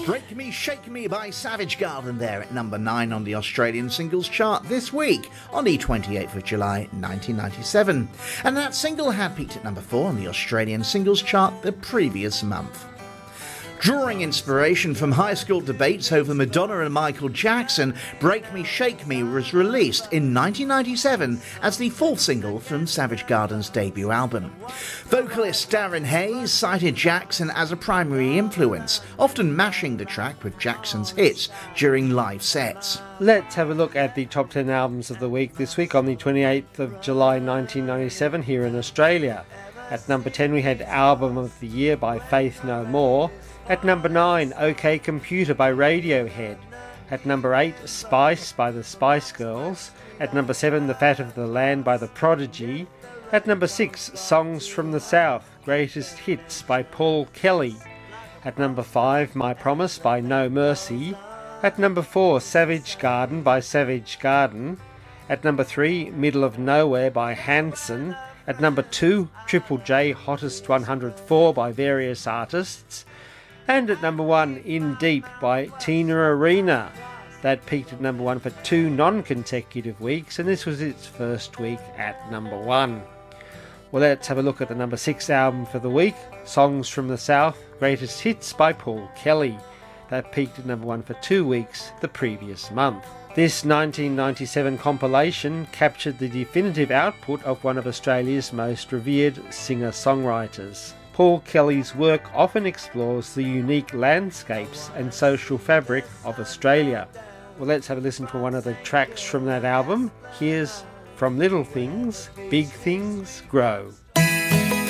Break Me, Shake Me by Savage Garden there at number 9 on the Australian singles chart this week on the 28th of July 1997. And that single had peaked at number 4 on the Australian singles chart the previous month. Drawing inspiration from high school debates over Madonna and Michael Jackson, Break Me, Shake Me was released in 1997 as the fourth single from Savage Garden's debut album. Vocalist Darren Hayes cited Jackson as a primary influence, often mashing the track with Jackson's hits during live sets. Let's have a look at the top 10 albums of the week this week on the 28th of July 1997 here in Australia. At number 10 we had Album of the Year by Faith No More. At number 9, OK Computer by Radiohead. At number 8, Spice by the Spice Girls. At number 7, The Fat of the Land by The Prodigy. At number 6, Songs from the South, Greatest Hits by Paul Kelly. At number 5, My Promise by No Mercy. At number 4, Savage Garden by Savage Garden. At number 3, Middle of Nowhere by Hanson. At number 2, Triple J Hottest 104 by various artists. And at number 1, In Deep by Tina Arena. That peaked at number 1 for 2 non-consecutive weeks, and this was its first week at number 1. Well, let's have a look at the number 6 album for the week, Songs from the South, Greatest Hits by Paul Kelly. That peaked at number 1 for 2 weeks the previous month. This 1997 compilation captured the definitive output of one of Australia's most revered singer-songwriters. Paul Kelly's work often explores the unique landscapes and social fabric of Australia. Well, let's have a listen to one of the tracks from that album. Here's From Little Things, Big Things Grow.